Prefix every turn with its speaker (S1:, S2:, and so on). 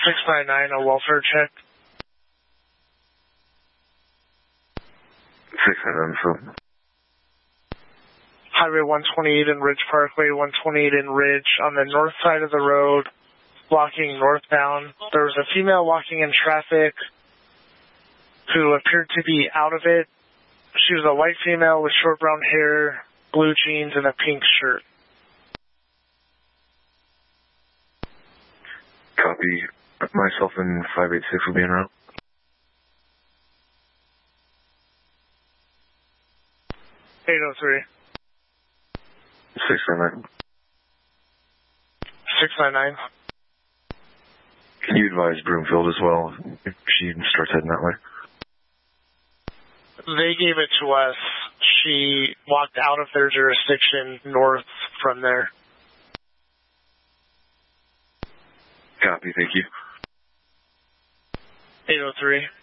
S1: 699, a welfare check.
S2: 699, so.
S1: Highway 128 and Ridge Parkway, 128 and Ridge on the north side of the road, walking northbound. There was a female walking in traffic who appeared to be out of it. She was a white female with short brown hair, blue jeans, and a pink shirt.
S2: Copy. Myself and 586 will be en route.
S1: 803.
S2: 699.
S1: 699.
S2: Can you advise Broomfield as well if she starts heading that way?
S1: They gave it to us. She walked out of their jurisdiction north from there.
S2: Copy, thank you.
S1: 803.